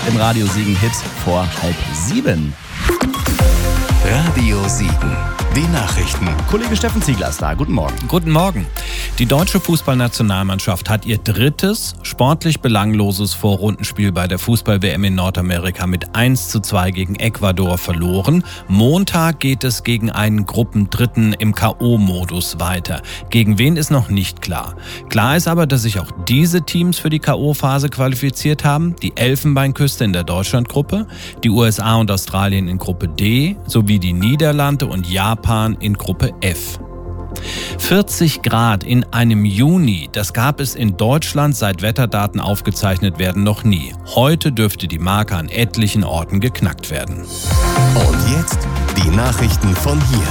im Radio Siegen Hit vor 6:30. Radio Siegen, die Nachrichten. Kollege Steffen Ziegler ist da. Guten Morgen. Guten Morgen. Die deutsche Fußballnationalmannschaft hat ihr drittes, sportlich belangloses Vorrundenspiel bei der Fußball-WM in Nordamerika mit 1:2 gegen Ecuador verloren. Montag geht es gegen einen Gruppendritten im K.O.-Modus weiter. Gegen wen ist noch nicht klar. Klar ist aber, dass sich auch diese Teams für die K.O.-Phase qualifiziert haben. Die Elfenbeinküste in der Deutschlandgruppe, die USA und Australien in Gruppe D sowie die Niederlande und Japan in Gruppe F. 40 Grad in einem Juni, das gab es in Deutschland seit Wetterdaten aufgezeichnet werden noch nie. Heute dürfte die Marke an etlichen Orten geknackt werden. Und jetzt die Nachrichten von hier.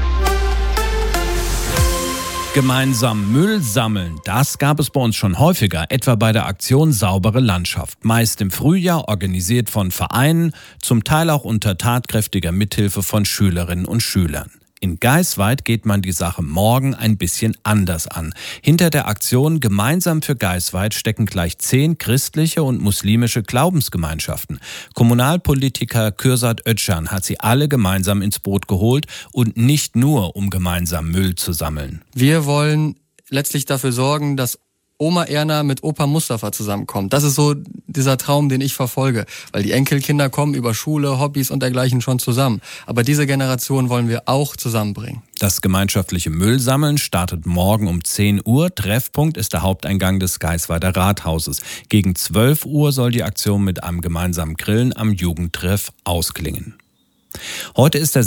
Gemeinsam Müll sammeln, das gab es bei uns schon häufiger, etwa bei der Aktion Saubere Landschaft. Meist im Frühjahr, organisiert von Vereinen, zum Teil auch unter tatkräftiger Mithilfe von Schülerinnen und Schülern. In Geisweid geht man die Sache morgen ein bisschen anders an. Hinter der Aktion Gemeinsam für Geisweid stecken gleich 10 christliche und muslimische Glaubensgemeinschaften. Kommunalpolitiker Kürsat Özcan hat sie alle gemeinsam ins Boot geholt und nicht nur, um gemeinsam Müll zu sammeln. Wir wollen letztlich dafür sorgen, dass Oma Erna mit Opa Mustafa zusammenkommt. Das ist so dieser Traum, den ich verfolge. Weil die Enkelkinder kommen über Schule, Hobbys und dergleichen schon zusammen. Aber diese Generation wollen wir auch zusammenbringen. Das gemeinschaftliche Müllsammeln startet morgen um 10 Uhr. Treffpunkt ist der Haupteingang des Geisweider Rathauses. Gegen 12 Uhr soll die Aktion mit einem gemeinsamen Grillen am Jugendtreff ausklingen. Heute ist der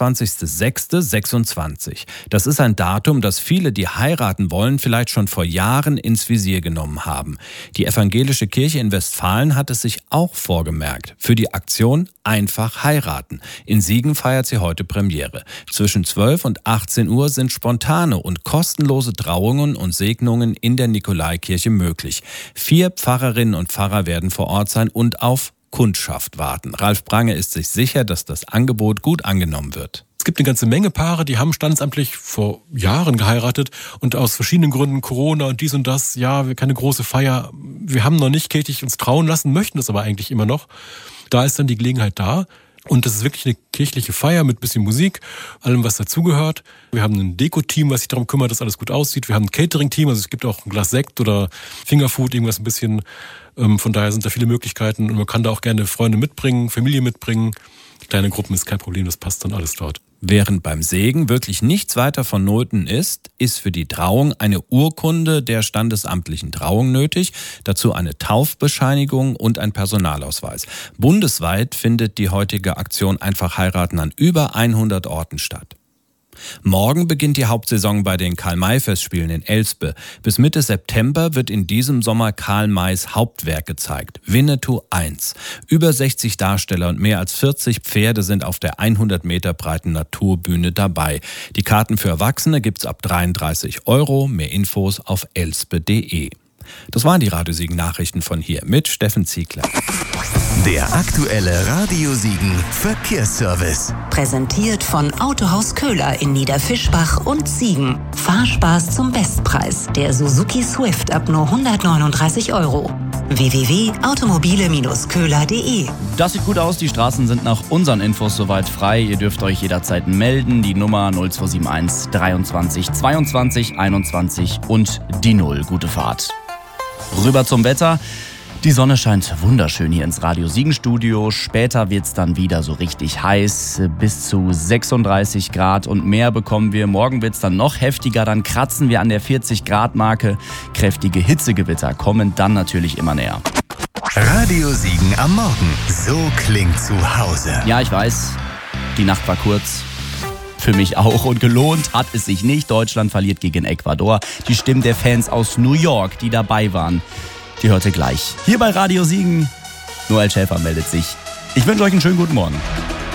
26.06.26. Das ist ein Datum, das viele, die heiraten wollen, vielleicht schon vor Jahren ins Visier genommen haben. Die evangelische Kirche in Westfalen hat es sich auch vorgemerkt. Für die Aktion Einfach heiraten. In Siegen feiert sie heute Premiere. Zwischen 12 und 18 Uhr sind spontane und kostenlose Trauungen und Segnungen in der Nikolaikirche möglich. 4 Pfarrerinnen und Pfarrer werden vor Ort sein und auf Kundschaft warten. Ralf Prange ist sich sicher, dass das Angebot gut angenommen wird. Es gibt eine ganze Menge Paare, die haben standesamtlich vor Jahren geheiratet und aus verschiedenen Gründen, Corona und dies und das, ja, keine große Feier, wir haben noch nicht kirchlich uns trauen lassen, möchten es aber eigentlich immer noch. Da ist dann die Gelegenheit da. Und das ist wirklich eine kirchliche Feier mit bisschen Musik, allem was dazugehört. Wir haben ein Deko-Team, was sich darum kümmert, dass alles gut aussieht. Wir haben ein Catering-Team, also es gibt auch ein Glas Sekt oder Fingerfood, irgendwas ein bisschen. Von daher sind da viele Möglichkeiten und man kann da auch gerne Freunde mitbringen, Familie mitbringen. Kleine Gruppen ist kein Problem, das passt dann alles dort. Während beim Segen wirklich nichts weiter vonnöten ist für die Trauung eine Urkunde der standesamtlichen Trauung nötig, dazu eine Taufbescheinigung und ein Personalausweis. Bundesweit findet die heutige Aktion Einfach heiraten an über 100 Orten statt. Morgen beginnt die Hauptsaison bei den Karl-May-Festspielen in Elspe. Bis Mitte September wird in diesem Sommer Karl Mays Hauptwerk gezeigt, Winnetou 1. Über 60 Darsteller und mehr als 40 Pferde sind auf der 100 Meter breiten Naturbühne dabei. Die Karten für Erwachsene gibt's ab 33 €. Mehr Infos auf elspe.de. Das waren die Radio Siegen Nachrichten von hier mit Steffen Ziegler. Der aktuelle Radio Siegen Verkehrsservice. Präsentiert von Autohaus Köhler in Niederfischbach und Siegen. Fahrspaß zum Bestpreis. Der Suzuki Swift ab nur 139 €. www.automobile-köhler.de. Das sieht gut aus, die Straßen sind nach unseren Infos soweit frei. Ihr dürft euch jederzeit melden. Die Nummer 0271 23 22 21 und die 0. Gute Fahrt. Rüber zum Wetter. Die Sonne scheint wunderschön hier ins Radio Siegen Studio. Später wird's dann wieder so richtig heiß. Bis zu 36 Grad und mehr bekommen wir. Morgen wird's dann noch heftiger. Dann kratzen wir an der 40-Grad-Marke. Kräftige Hitzegewitter kommen dann natürlich immer näher. Radio Siegen am Morgen. So klingt zu Hause. Ja, ich weiß, die Nacht war kurz. Für mich auch. Und gelohnt hat es sich nicht. Deutschland verliert gegen Ecuador. Die Stimmen der Fans aus New York, die dabei waren, die hört ihr gleich. Hier bei Radio Siegen. Noel Schäfer meldet sich. Ich wünsche euch einen schönen guten Morgen.